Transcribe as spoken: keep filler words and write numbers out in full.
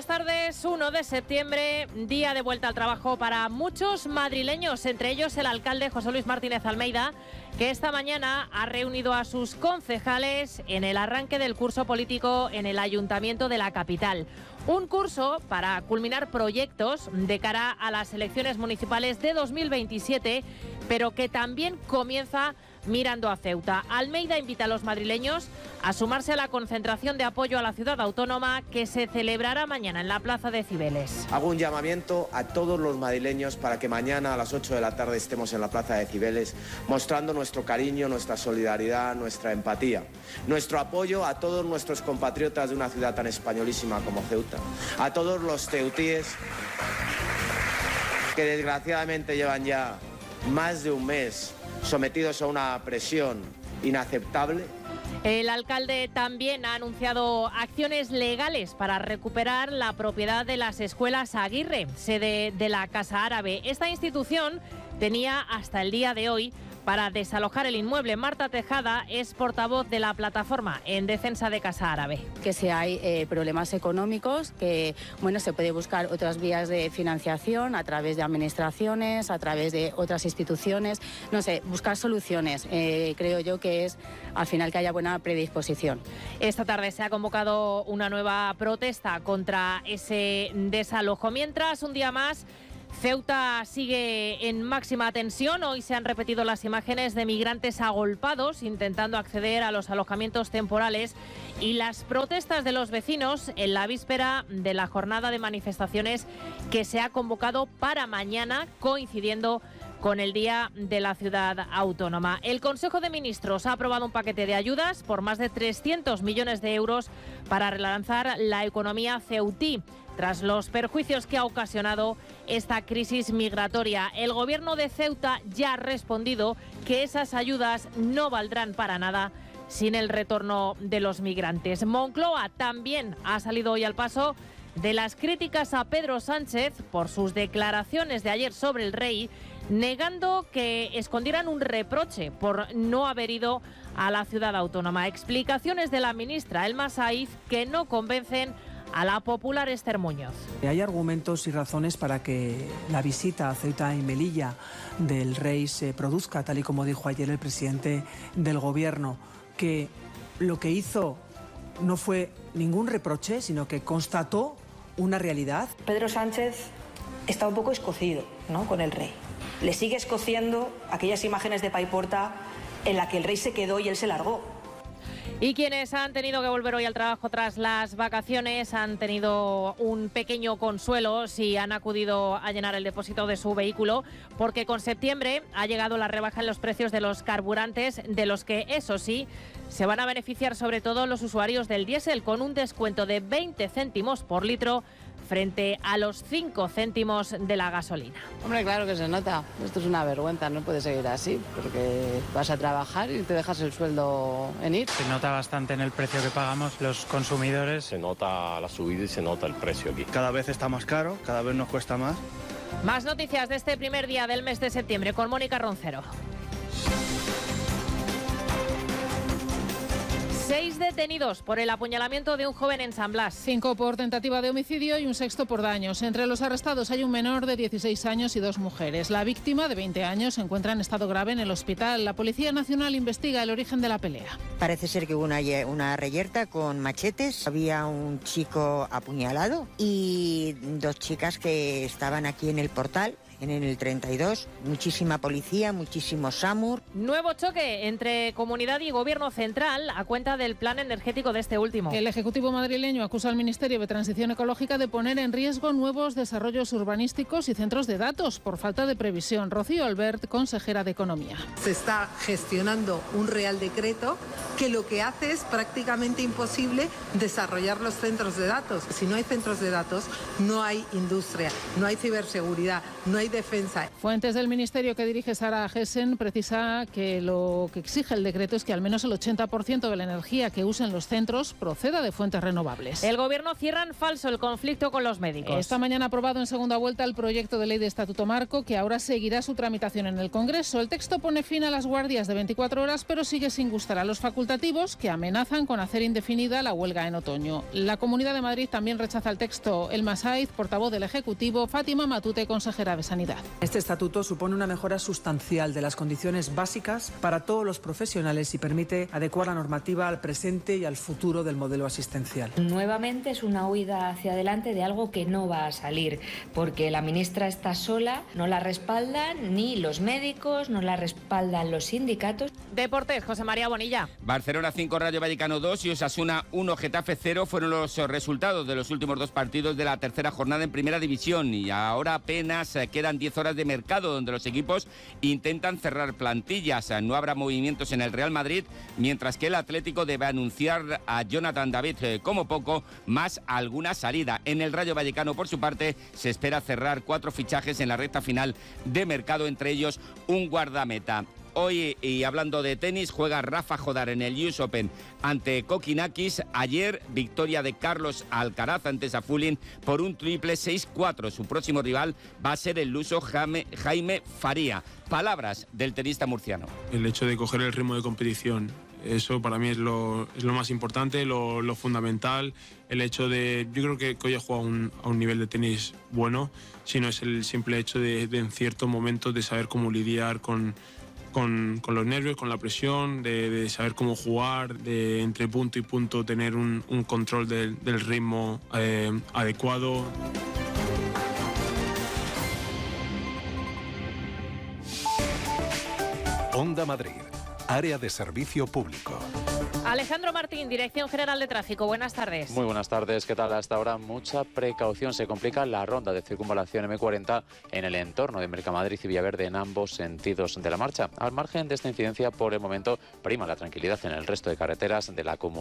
Buenas tardes, uno de septiembre, día de vuelta al trabajo para muchos madrileños, entre ellos el alcalde José Luis Martínez Almeida, que esta mañana ha reunido a sus concejales en el arranque del curso político en el Ayuntamiento de la capital. Un curso para culminar proyectos de cara a las elecciones municipales de dos mil veintisiete, pero que también comienza mirando a Ceuta. Almeida invita a los madrileños a sumarse a la concentración de apoyo a la ciudad autónoma que se celebrará mañana en la Plaza de Cibeles. Hago un llamamiento a todos los madrileños para que mañana a las ocho de la tarde estemos en la Plaza de Cibeles mostrando nuestro cariño, nuestra solidaridad, nuestra empatía, nuestro apoyo a todos nuestros compatriotas de una ciudad tan españolísima como Ceuta, a todos los ceutíes que desgraciadamente llevan ya más de un mes sometidos a una presión inaceptable. El alcalde también ha anunciado acciones legales para recuperar la propiedad de las escuelas Aguirre, sede de la Casa Árabe. Esta institución tenía hasta el día de hoy para desalojar el inmueble. Marta Tejada es portavoz de la plataforma en defensa de Casa Árabe. Que si hay eh, problemas económicos, que bueno, se puede buscar otras vías de financiación a través de administraciones, a través de otras instituciones, no sé, buscar soluciones. Eh, creo yo que es al final que haya buena predisposición. Esta tarde se ha convocado una nueva protesta contra ese desalojo. Mientras, un día más, Ceuta sigue en máxima tensión. Hoy se han repetido las imágenes de migrantes agolpados intentando acceder a los alojamientos temporales y las protestas de los vecinos en la víspera de la jornada de manifestaciones que se ha convocado para mañana, coincidiendo con el Día de la Ciudad Autónoma. El Consejo de Ministros ha aprobado un paquete de ayudas por más de trescientos millones de euros para relanzar la economía ceutí tras los perjuicios que ha ocasionado esta crisis migratoria. El Gobierno de Ceuta ya ha respondido que esas ayudas no valdrán para nada sin el retorno de los migrantes. Moncloa también ha salido hoy al paso de las críticas a Pedro Sánchez por sus declaraciones de ayer sobre el rey, negando que escondieran un reproche por no haber ido a la ciudad autónoma. Explicaciones de la ministra Elma Saiz que no convencen a la popular Esther Muñoz. Hay argumentos y razones para que la visita a Ceuta y Melilla del rey se produzca, tal y como dijo ayer el presidente del Gobierno, que lo que hizo no fue ningún reproche, sino que constató una realidad. Pedro Sánchez está un poco escocido, ¿no?, con el rey. Le sigue escociendo aquellas imágenes de Paiporta en la que el rey se quedó y él se largó. Y quienes han tenido que volver hoy al trabajo tras las vacaciones han tenido un pequeño consuelo si han acudido a llenar el depósito de su vehículo, porque con septiembre ha llegado la rebaja en los precios de los carburantes, de los que, eso sí, se van a beneficiar sobre todo los usuarios del diésel, con un descuento de veinte céntimos por litro frente a los cinco céntimos de la gasolina. Hombre, claro que se nota. Esto es una vergüenza, no puede seguir así, porque vas a trabajar y te dejas el sueldo en ir. Se nota bastante en el precio que pagamos los consumidores. Se nota la subida y se nota el precio aquí. Cada vez está más caro, cada vez nos cuesta más. Más noticias de este primer día del mes de septiembre con Mónica Roncero. Seis detenidos por el apuñalamiento de un joven en San Blas. Cinco por tentativa de homicidio y un sexto por daños. Entre los arrestados hay un menor de dieciséis años y dos mujeres. La víctima, de veinte años, se encuentra en estado grave en el hospital. La Policía Nacional investiga el origen de la pelea. Parece ser que hubo una, una reyerta con machetes. Había un chico apuñalado y dos chicas que estaban aquí en el portal. En el treinta y dos, muchísima policía, muchísimo SAMUR. Nuevo choque entre comunidad y gobierno central a cuenta del plan energético de este último. El Ejecutivo madrileño acusa al Ministerio de Transición Ecológica de poner en riesgo nuevos desarrollos urbanísticos y centros de datos por falta de previsión. Rocío Albert, consejera de Economía. Se está gestionando un Real Decreto que lo que hace es prácticamente imposible desarrollar los centros de datos. Si no hay centros de datos, no hay industria, no hay ciberseguridad, no hay defensa. Fuentes del ministerio que dirige Sara Gessen precisa que lo que exige el decreto es que al menos el ochenta por ciento de la energía que usen los centros proceda de fuentes renovables. El Gobierno cierra en falso el conflicto con los médicos. Esta mañana ha aprobado en segunda vuelta el proyecto de ley de Estatuto Marco, que ahora seguirá su tramitación en el Congreso. El texto pone fin a las guardias de veinticuatro horas, pero sigue sin gustar a los facultativos, que amenazan con hacer indefinida la huelga en otoño. La Comunidad de Madrid también rechaza el texto. Elma Saiz, portavoz del Ejecutivo, Fátima Matute, consejera de Sanidad. Este estatuto supone una mejora sustancial de las condiciones básicas para todos los profesionales y permite adecuar la normativa al presente y al futuro del modelo asistencial. Nuevamente es una huida hacia adelante de algo que no va a salir, porque la ministra está sola, no la respaldan ni los médicos, no la respaldan los sindicatos. Deportes, José María Bonilla. Barcelona cinco, Rayo Vallecano dos y Osasuna uno, Getafe cero fueron los resultados de los últimos dos partidos de la tercera jornada en Primera División, y ahora apenas quedan diez horas de mercado donde los equipos intentan cerrar plantillas. No habrá movimientos en el Real Madrid, mientras que el Atlético debe anunciar a Jonathan David como poco, más alguna salida. En el Rayo Vallecano, por su parte, se espera cerrar cuatro fichajes en la recta final de mercado, entre ellos un guardameta. Hoy, y hablando de tenis, juega Rafa Jodar en el U S Open ante Kokinakis. Ayer, victoria de Carlos Alcaraz ante Safulin por un triple seis cuatro. Su próximo rival va a ser el luso Jaime, Jaime Faría. Palabras del tenista murciano. El hecho de coger el ritmo de competición, eso para mí es lo, es lo más importante, lo, lo fundamental. El hecho de, yo creo que, que hoy he jugado a un, a un nivel de tenis bueno, sino es el simple hecho de, de en ciertos momentos de saber cómo lidiar con... Con, con los nervios, con la presión, de, de saber cómo jugar, de entre punto y punto tener un, un control del, del ritmo eh, adecuado. Onda Madrid, área de servicio público. Alejandro Martín, Dirección General de Tráfico. Buenas tardes. Muy buenas tardes. ¿Qué tal? Hasta ahora mucha precaución. Se complica la ronda de circunvalación eme cuarenta en el entorno de Mercamadrid y Villaverde en ambos sentidos de la marcha. Al margen de esta incidencia, por el momento prima la tranquilidad en el resto de carreteras de la comunidad.